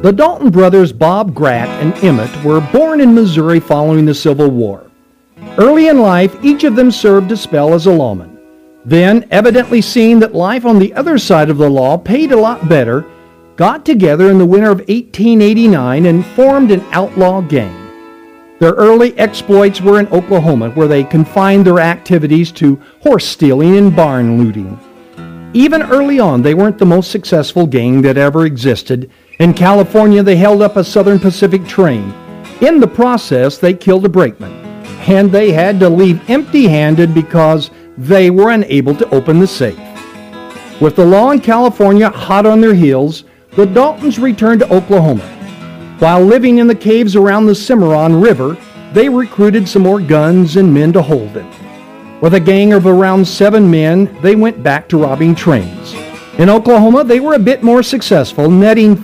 The Dalton brothers Bob, Grat, and Emmett were born in Missouri following the Civil War. Early in life, each of them served a spell as a lawman. Then, evidently seeing that life on the other side of the law paid a lot better, got together in the winter of 1889 and formed an outlaw gang. Their early exploits were in Oklahoma, where they confined their activities to horse stealing and barn looting. Even early on, they weren't the most successful gang that ever existed. In California, they held up a Southern Pacific train. In the process, they killed a brakeman, and they had to leave empty-handed because they were unable to open the safe. With the law in California hot on their heels, the Daltons returned to Oklahoma. While living in the caves around the Cimarron River, they recruited some more guns and men to hold them. With a gang of around 7 men, they went back to robbing trains. In Oklahoma, they were a bit more successful, netting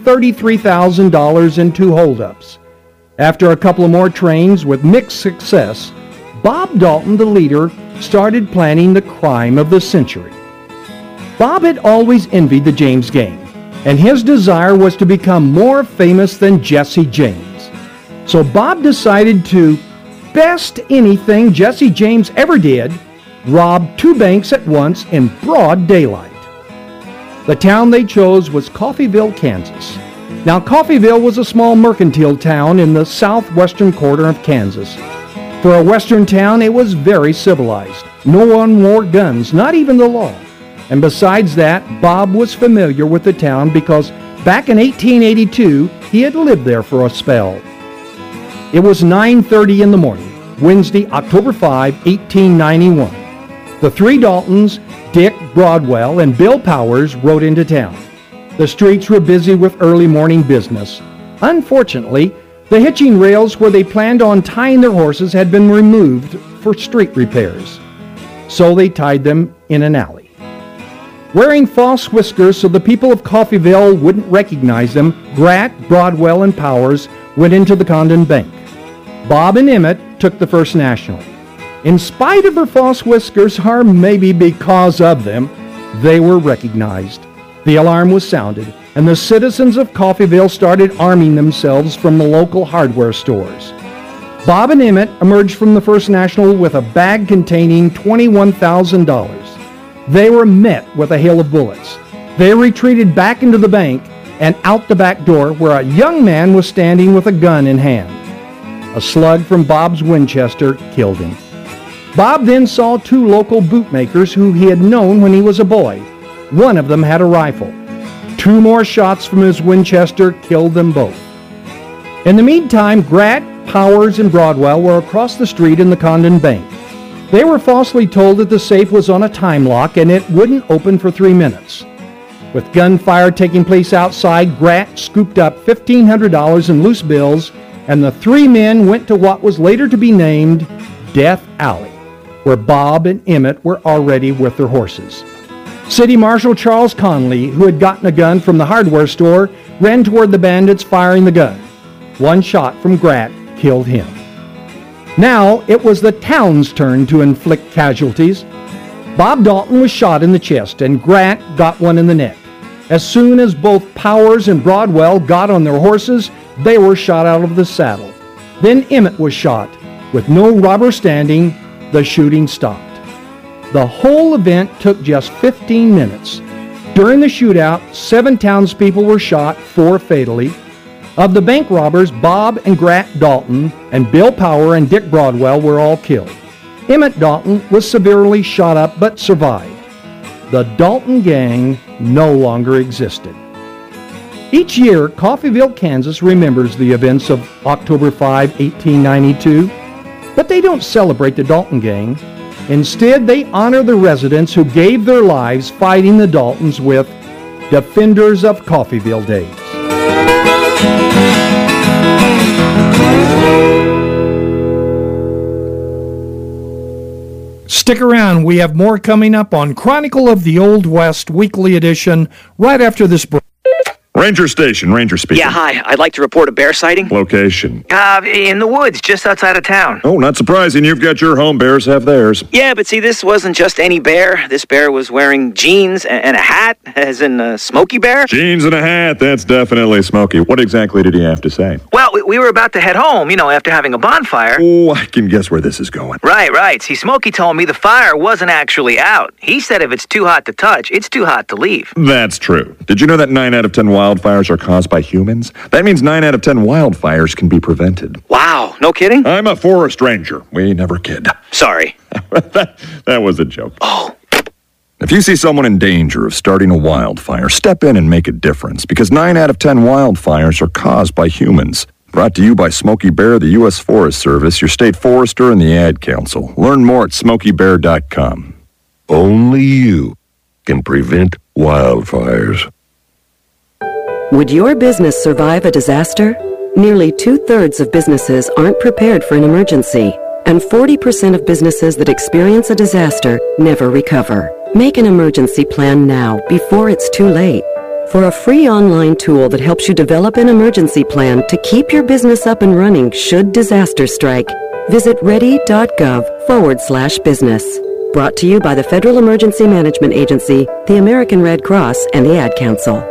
$33,000 in 2 holdups. After a couple of more trains with mixed success, Bob Dalton, the leader, started planning the crime of the century. Bob had always envied the James gang, and his desire was to become more famous than Jesse James. So Bob decided to, best anything Jesse James ever did, rob 2 banks at once in broad daylight. The town they chose was Coffeyville, Kansas. Now, Coffeyville was a small mercantile town in the southwestern corner of Kansas. For a western town, it was very civilized. No one wore guns, not even the law. And besides that, Bob was familiar with the town because back in 1882, he had lived there for a spell. It was 9:30 in the morning, Wednesday, October 5, 1891. The 3 Daltons, Dick Broadwell and Bill Powers, rode into town. The streets were busy with early morning business. Unfortunately, the hitching rails where they planned on tying their horses had been removed for street repairs. So they tied them in an alley. Wearing false whiskers so the people of Coffeyville wouldn't recognize them, Grat, Broadwell, and Powers went into the Condon Bank. Bob and Emmett took the First National. In spite of their false whiskers, or maybe because of them, they were recognized. The alarm was sounded, and the citizens of Coffeyville started arming themselves from the local hardware stores. Bob and Emmett emerged from the First National with a bag containing $21,000. They were met with a hail of bullets. They retreated back into the bank and out the back door, where a young man was standing with a gun in hand. A slug from Bob's Winchester killed him. Bob then saw 2 local bootmakers who he had known when he was a boy. One of them had a rifle. 2 more shots from his Winchester killed them both. In the meantime, Grat, Powers, and Broadwell were across the street in the Condon Bank. They were falsely told that the safe was on a time lock and it wouldn't open for 3 minutes. With gunfire taking place outside, Grat scooped up $1,500 in loose bills, and the 3 men went to what was later to be named Death Alley, where Bob and Emmett were already with their horses. City Marshal Charles Conley, who had gotten a gun from the hardware store, ran toward the bandits firing the gun. 1 shot from Grat killed him. Now it was the town's turn to inflict casualties. Bob Dalton was shot in the chest, and Grat got one in the neck. As soon as both Powers and Broadwell got on their horses, they were shot out of the saddle. Then Emmett was shot. With no robber standing, the shooting stopped. The whole event took just 15 minutes. During the shootout, 7 townspeople were shot, 4 fatally. Of the bank robbers, Bob and Grat Dalton and Bill Power and Dick Broadwell were all killed. Emmett Dalton was severely shot up but survived. The Dalton gang no longer existed. Each year, Coffeyville, Kansas remembers the events of October 5, 1892, but they don't celebrate the Dalton gang. Instead, they honor the residents who gave their lives fighting the Daltons with Defenders of Coffeyville Days. Stick around. We have more coming up on Chronicle of the Old West Weekly Edition right after this break. Ranger Station, Ranger speaking. Yeah, hi. I'd like to report a bear sighting. Location. In the woods, just outside of town. Oh, not surprising. You've got your home. Bears have theirs. Yeah, but see, this wasn't just any bear. This bear was wearing jeans and a hat, as in Smokey Bear. Jeans and a hat. That's definitely Smokey. What exactly did he have to say? Well, we were about to head home, after having a bonfire. Oh, I can guess where this is going. Right. See, Smokey told me the fire wasn't actually out. He said if it's too hot to touch, it's too hot to leave. That's true. Did you know that 9 out of 10 wildfires are caused by humans? That means 9 out of 10 wildfires can be prevented. Wow, no kidding? I'm a forest ranger. We never kid. Sorry. that was a joke. Oh. If you see someone in danger of starting a wildfire, step in and make a difference, because 9 out of 10 wildfires are caused by humans. Brought to you by Smokey Bear, the U.S. Forest Service, your state forester, and the Ad Council. Learn more at smokeybear.com. Only you can prevent wildfires. Would your business survive a disaster? Nearly 2/3 of businesses aren't prepared for an emergency, and 40% of businesses that experience a disaster never recover. Make an emergency plan now, before it's too late. For a free online tool that helps you develop an emergency plan to keep your business up and running should disaster strike, visit ready.gov/business. Brought to you by the Federal Emergency Management Agency, the American Red Cross, and the Ad Council.